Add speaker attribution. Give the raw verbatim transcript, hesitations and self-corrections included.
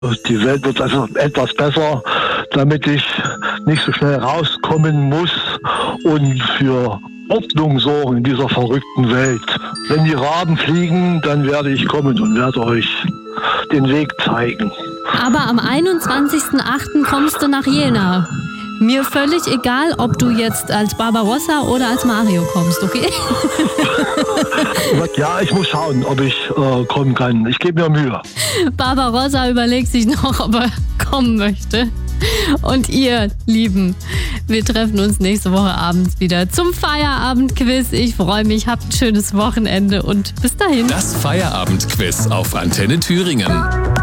Speaker 1: Die Welt wird also etwas besser, damit ich nicht so schnell rauskommen muss und für Ordnung sorgen in dieser verrückten Welt. Wenn die Raben fliegen, dann werde ich kommen und werde euch den Weg zeigen.
Speaker 2: Aber am einundzwanzigsten achten kommst du nach Jena. Mir völlig egal, ob du jetzt als Barbarossa oder als Mario kommst, okay?
Speaker 1: Ja, ich muss schauen, ob ich äh, kommen kann. Ich gebe mir Mühe.
Speaker 2: Barbarossa überlegt sich noch, ob er kommen möchte. Und ihr, Lieben, wir treffen uns nächste Woche abends wieder zum Feierabendquiz. Ich freue mich, habt ein schönes Wochenende und bis dahin.
Speaker 3: Das Feierabendquiz auf Antenne Thüringen.